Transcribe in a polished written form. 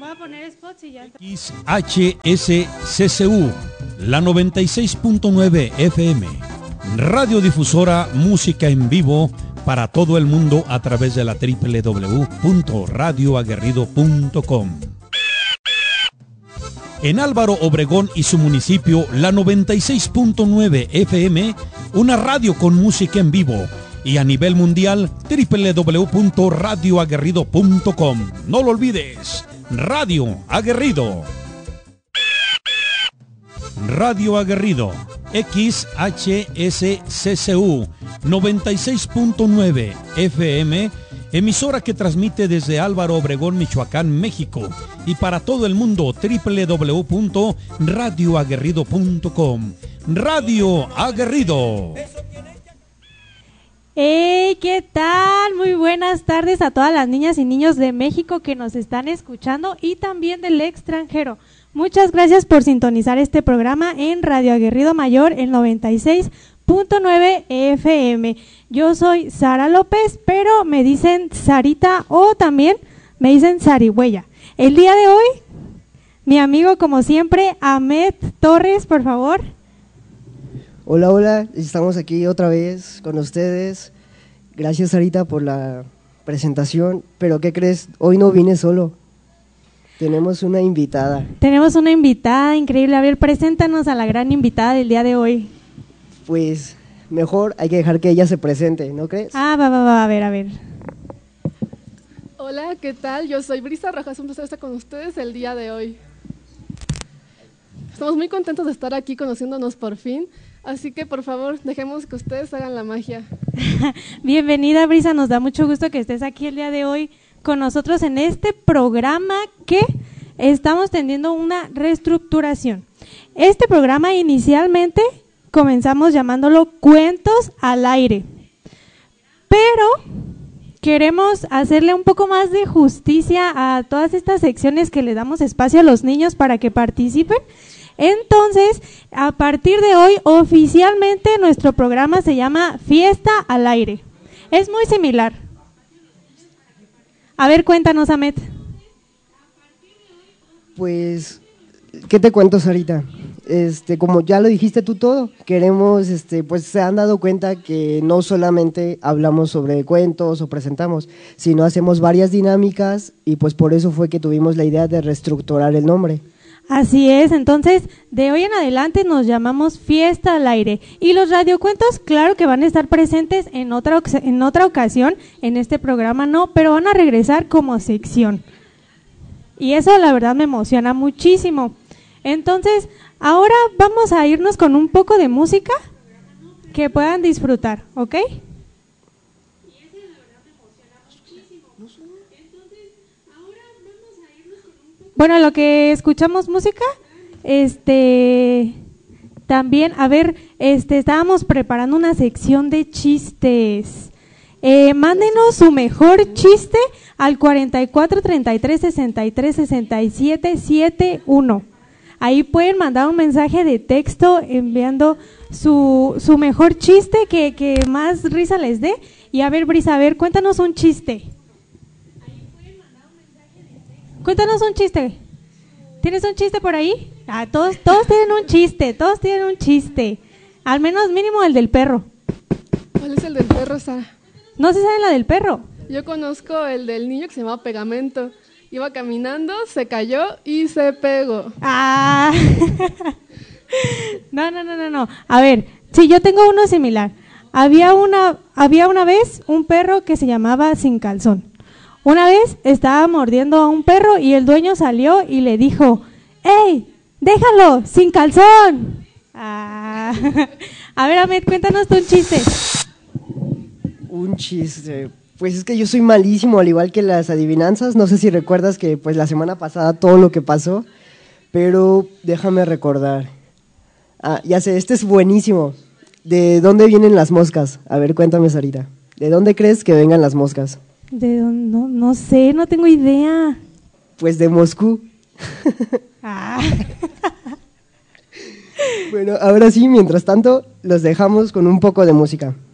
a poner spots y ya. XHSCCU, la 96.9 FM, radiodifusora música en vivo para todo el mundo a través de la www.radioaguerrido.com. En Álvaro Obregón y su municipio, la 96.9 FM, una radio con música en vivo. Y a nivel mundial, www.radioaguerrido.com. No lo olvides, Radio Aguerrido. Radio Aguerrido, XHSCCU, 96.9 FM, emisora que transmite desde Álvaro Obregón, Michoacán, México, y para todo el mundo, www.radioaguerrido.com. Radio Aguerrido. ¡Hey! ¿Qué tal? Muy buenas tardes a todas las niñas y niños de México que nos están escuchando y también del extranjero. Muchas gracias por sintonizar este programa en Radio Aguerrido Mayor, el 96.9 FM. Yo soy Sara López, pero me dicen Sarita o también me dicen Sarigüeya. El día de hoy, mi amigo como siempre, Ahmed Torres, por favor. Hola, hola, estamos aquí otra vez con ustedes. Gracias, Sarita, por la presentación, pero ¿qué crees? Hoy no vine solo. Tenemos una invitada. Tenemos una invitada increíble. A ver, preséntanos a la gran invitada del día de hoy. Pues mejor hay que dejar que ella se presente, ¿no crees? Va, a ver. Hola, ¿qué tal? Yo soy Brisa Rojas, un placer estar con ustedes el día de hoy. Estamos muy contentos de estar aquí conociéndonos por fin, así que por favor dejemos que ustedes hagan la magia. Bienvenida, Brisa, nos da mucho gusto que estés aquí el día de hoy con nosotros en este programa que estamos teniendo una reestructuración. Este programa inicialmente comenzamos llamándolo Cuentos al Aire, pero queremos hacerle un poco más de justicia a todas estas secciones que le damos espacio a los niños para que participen. Entonces, a partir de hoy, oficialmente nuestro programa se llama Fiesta al Aire. Es muy similar. A ver, cuéntanos, Ahmed. Pues, ¿qué te cuento, Sarita? Como ya lo dijiste tú todo, queremos, pues se han dado cuenta que no solamente hablamos sobre cuentos o presentamos, sino hacemos varias dinámicas y pues por eso fue que tuvimos la idea de reestructurar el nombre. Así es, entonces de hoy en adelante nos llamamos Fiesta al Aire y los radiocuentos claro que van a estar presentes en otra ocasión, en este programa no, pero van a regresar como sección y eso la verdad me emociona muchísimo. Entonces ahora vamos a irnos con un poco de música que puedan disfrutar, ¿ok? Bueno, lo que escuchamos música, también, a ver, estábamos preparando una sección de chistes. Mándenos su mejor chiste al 44 33 63 67 71. Ahí pueden mandar un mensaje de texto enviando su mejor chiste que más risa les dé. Y a ver, Brisa, a ver, cuéntanos un chiste. Cuéntanos un chiste. ¿Tienes un chiste por ahí? Ah, todos tienen un chiste, Al menos mínimo el del perro. ¿Cuál es el del perro, Sara? ¿No se sabe la del perro? Yo conozco el del niño que se llamaba Pegamento. Iba caminando, se cayó y se pegó. Ah. No. A ver, sí, yo tengo uno similar. Había una vez un perro que se llamaba Sin Calzón. Una vez estaba mordiendo a un perro y el dueño salió y le dijo, ¡Ey, déjalo, sin calzón! Ah. A ver, Ahmed, cuéntanos tú un chiste. Un chiste, pues es que yo soy malísimo, al igual que las adivinanzas, no sé si recuerdas que pues la semana pasada todo lo que pasó, pero déjame recordar. Ah, ya sé, este es buenísimo. ¿De dónde vienen las moscas? A ver, cuéntame, Sarita. ¿De dónde crees que vengan las moscas? ¿De dónde? No sé, no tengo idea. Pues de Moscú. Ah. Bueno, ahora sí, mientras tanto, los dejamos con un poco de música.